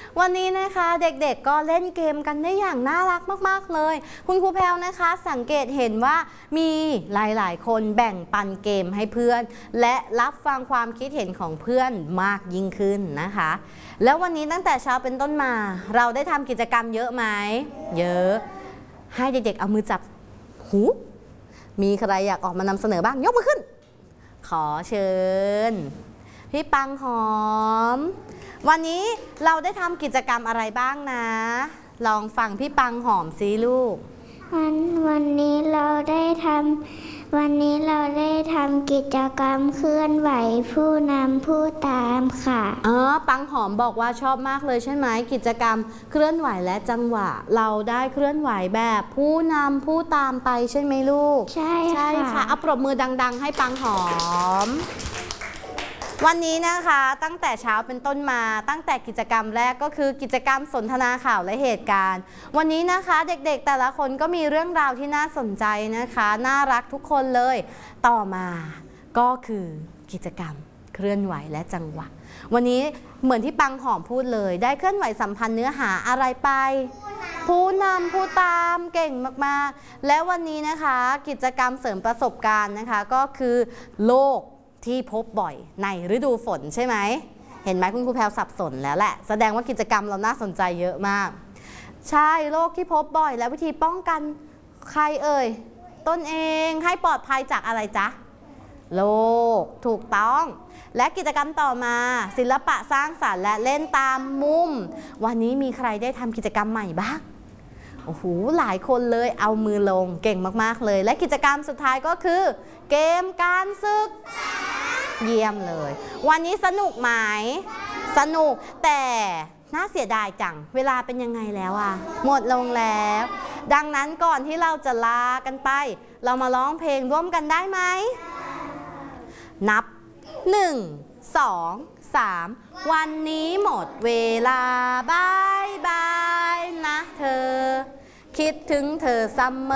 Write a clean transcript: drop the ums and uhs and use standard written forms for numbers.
วันนี้นะคะเด็กๆก็เล่นเกมกันได้อย่างน่ารักมากๆเลยคุณครูแพลวนะคะสังเกตเห็นว่ามีหลายๆคนแบ่งปันเกมให้เพื่อนและรับฟังความคิดเห็นของเพื่อนมากยิ่งขึ้นนะคะแล้ววันนี้ตั้งแต่เช้าเป็นต้นมาเราได้ทำกิจกรรมเยอะไหมเยอะให้เด็กๆเอามือจับหูมีใครอยากออกมานำเสนอบ้างยกมือขึ้นขอเชิญพี่ปังหอมวันนี้เราได้ทำกิจกรรมอะไรบ้างนะลองฟังพี่ปังหอมซิลูกวันนี้เราได้ทำกิจกรรมเคลื่อนไหวผู้นำผู้ตามค่ะปังหอมบอกว่าชอบมากเลยใช่ไหมกิจกรรมเคลื่อนไหวและจังหวะเราได้เคลื่อนไหวแบบผู้นำผู้ตามไปใช่ไหมลูกใช่ค่ะเอาปรบมือดังๆให้ปังหอมวันนี้นะคะตั้งแต่เช้าเป็นต้นมาตั้งแต่กิจกรรมแรกก็คือกิจกรรมสนทนาข่าวและเหตุการณ์วันนี้นะคะเด็กๆแต่ละคนก็มีเรื่องราวที่น่าสนใจนะคะน่ารักทุกคนเลยต่อมาก็คือกิจกรรมเคลื่อนไหวและจังหวะวันนี้เหมือนที่ปังหอมพูดเลยได้เคลื่อนไหวสัมพันธ์เนื้อหาอะไรไปผู้นำผู้ตามเก่งมากๆและวันนี้นะคะกิจกรรมเสริมประสบการณ์นะคะก็คือโลกที่พบบ่อยในฤดูฝนใช่ไหมเห็นไหมคุณครูแพลวสับสนแล้วแหละแสดงว่ากิจกรรมเราน่าสนใจเยอะมากใช่โรคที่พบบ่อยและวิธีป้องกันใครเอ่ยตนเองให้ปลอดภัยจากอะไรจ๊ะโรคถูกต้องและกิจกรรมต่อมาศิลปะสร้างสรรค์และเล่นตามมุมวันนี้มีใครได้ทำกิจกรรมใหม่บ้างโอ้โหหลายคนเลยเอามือลงเก่งมากๆเลยและกิจกรรมสุดท้ายก็คือเกมการศึกเยี่ยมเลยวันนี้สนุกไหมสนุกแต่น่าเสียดายจังเวลาเป็นยังไงแล้วอะหมดลงแล้วดังนั้นก่อนที่เราจะลากันไปเรามาร้องเพลงร่วมกันได้ไหมนับ1 2 3วันนี้หมดเวลาบายบายนะเธอคิดถึงเธอเสมอ